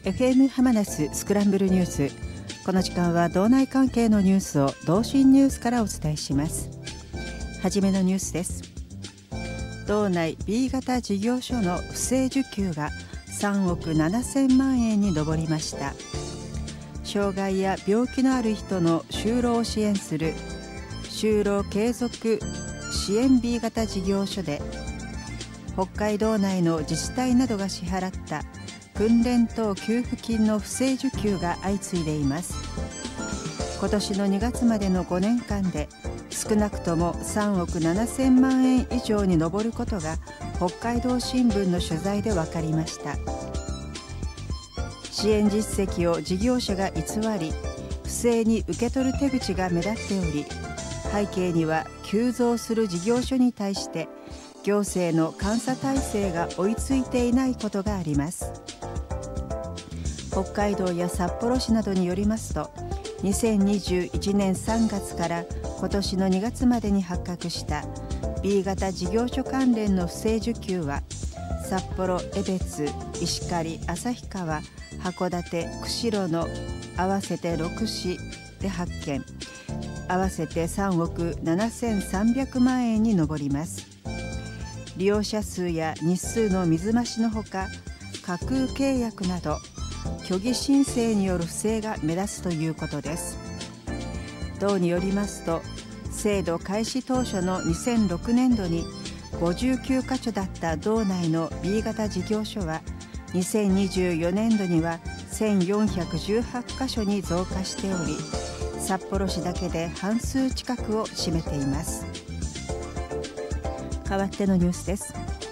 FM ハマナススクランブルニュース。この時間は道内関係のニュースを同心ニュースからお伝えします。はじめのニュースです。道内 B 型事業所の不正受給が3億7000万円に上りました。障害や病気のある人の就労を支援する就労継続支援 B 型事業所で、北海道内の自治体などが支払った訓練等給付金の不正受給が相次いでいます。今年の2月までの5年間で少なくとも3億7000万円以上に上ることが北海道新聞の取材で分かりました。支援実績を事業者が偽り、不正に受け取る手口が目立っており、背景には急増する事業所に対して行政の監査体制が追いついていないことがあります。北海道や札幌市などによりますと、2021年3月から今年の2月までに発覚した B 型事業所関連の不正受給は、札幌、江別、石狩、旭川、函館、釧路の合わせて6市で発見、合わせて3億7300万円に上ります。利用者数や日数の水増しのほか、架空契約など虚偽申請による不正が目立つということです。道によりますと、制度開始当初の2006年度に59カ所だった道内の B 型事業所は、2024年度には1418カ所に増加しており、札幌市だけで半数近くを占めています。代わってのニュースです。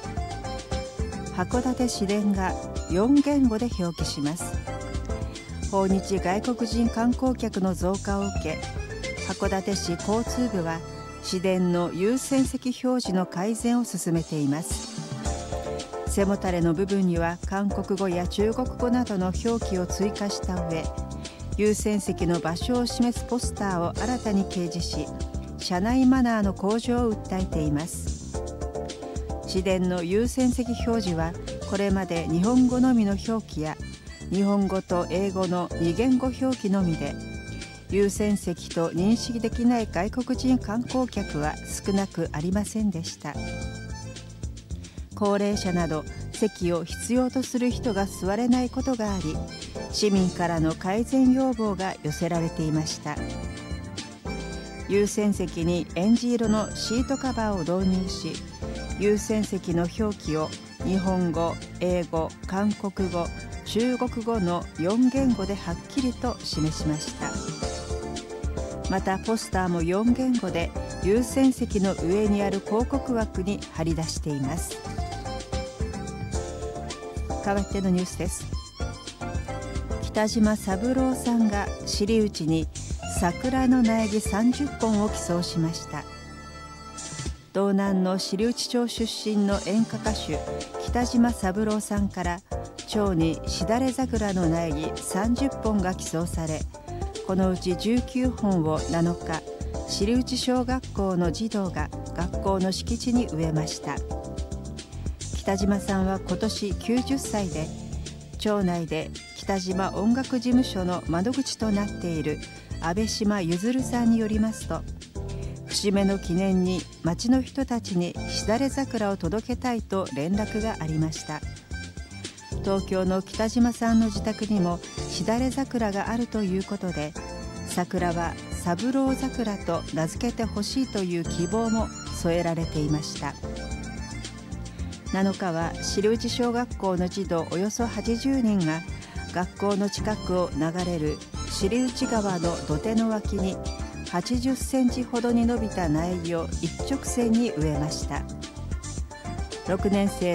函館市電が4言語で表記します。訪日外国人観光客の増加を受け、函館市交通部は市電の優先席表示の改善を進めています。背もたれの部分には韓国語や中国語などの表記を追加した上、優先席の場所を示すポスターを新たに掲示し、車内マナーの向上を訴えています。市電の優先席表示は、これまで日本語のみの表記や日本語と英語の2言語表記のみで、優先席と認識できない外国人観光客は少なくありませんでした。高齢者など席を必要とする人が座れないことがあり、市民からの改善要望が寄せられていました。優先席にえんじ色のシートカバーを導入し、優先席の表記を日本語、英語、韓国語、中国語の4言語ではっきりと示しました。またポスターも4言語で優先席の上にある広告枠に貼り出しています。代わってのニュースです。北島三郎さんが尻打ちに桜の苗木30本を寄贈しました。道南の尻打町出身の演歌歌手北島三郎さんから町にしだれ桜の苗木30本が寄贈され、このうち19本を7日、尻打小学校の児童が学校の敷地に植えました。北島さんは今年90歳で、町内で北島音楽事務所の窓口となっている安倍島ゆずるさんによりますと、節目の記念に町の人たちにしだれ桜を届けたいと連絡がありました。東京の北島さんの自宅にもしだれ桜があるということで、桜は三郎桜と名付けてほしいという希望も添えられていました。7日は尻打小学校の児童およそ80人が学校の近くを流れる尻打川の土手の脇に80センチほどに伸びた苗木を一直線に植えました。6年生